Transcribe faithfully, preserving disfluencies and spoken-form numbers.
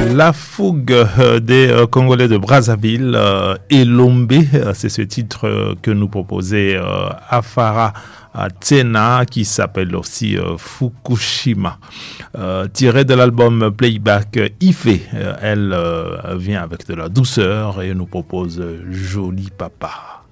La fougue des Congolais de Brazzaville et Lombé, c'est ce titre que nous proposait Afara Tsena, qui s'appelle aussi Fukushima, tiré de l'album Playback Ife. Elle vient avec de la douceur et nous propose Joli Papa.